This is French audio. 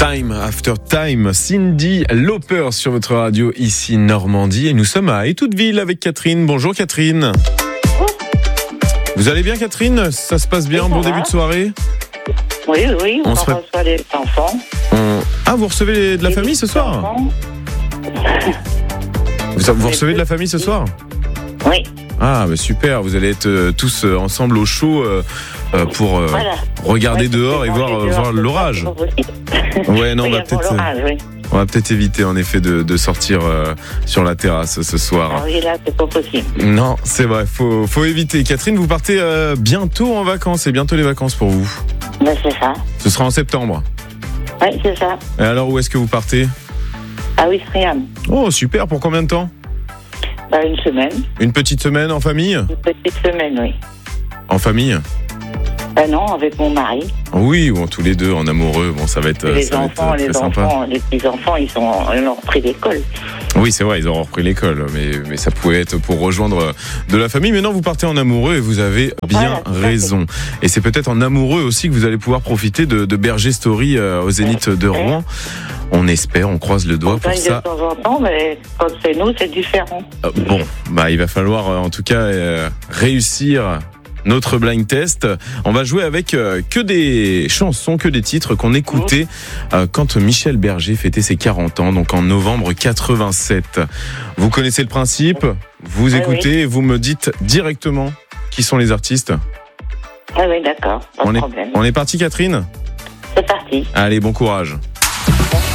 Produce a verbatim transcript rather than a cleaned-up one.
Time After Time, Cyndi Lauper sur votre radio ici Normandie et nous sommes à Étouteville avec Catherine. Bonjour Catherine. Vous allez bien Catherine? Ça se passe bien, oui, bon va. début de soirée? Oui, oui, on, on on serait... reçoit les enfants. On... Ah, vous recevez de la les famille ce soir? enfants. Vous, vous recevez de la famille ce soir? Oui. Ah, bah super, vous allez être euh, tous euh, ensemble au chaud euh, euh, pour euh, Voilà. regarder Ouais, dehors et voir, euh, dehors, voir l'orage. Ouais, non, on va peut-être... Oui. On va peut-être éviter en effet de, de sortir euh, sur la terrasse ce soir. Ah oui, là, c'est pas possible. Non, c'est vrai, faut, faut éviter. Catherine, vous partez euh, bientôt en vacances, c'est bientôt les vacances pour vous. Ben, c'est ça. Ce sera en septembre. Oui, c'est ça. Et alors, où est-ce que vous partez? À Ouistreham. Oh, super, pour combien de temps? Ben, une semaine. Une petite semaine en famille? Une petite semaine, oui. En famille? Ben non, avec mon mari. Oui, bon, tous les deux en amoureux, bon, ça va être, les ça enfants, va être les très sympa. enfants, les petits-enfants, ils, sont, ils ont repris l'école. Oui, c'est vrai, ils auront repris l'école, mais, mais ça pouvait être pour rejoindre de la famille. Maintenant, vous partez en amoureux et vous avez bien voilà, raison. Et c'est peut-être en amoureux aussi que vous allez pouvoir profiter de, de Berger Story euh, au Zénith de Rouen. On espère, on croise le doigt on pour gagne ça. de temps en temps, mais quand c'est nous, c'est différent. Euh, bon, bah il va falloir euh, en tout cas euh, réussir notre blind test. On va jouer avec euh, que des chansons, que des titres qu'on écoutait euh, quand Michel Berger fêtait ses quarante ans, donc en novembre quatre-vingt-sept. Vous connaissez le principe, vous Oui, écoutez oui. et vous me dites directement qui sont les artistes. Ah oui, d'accord, pas On de est, problème. on est parti Catherine? C'est parti. Allez, bon courage.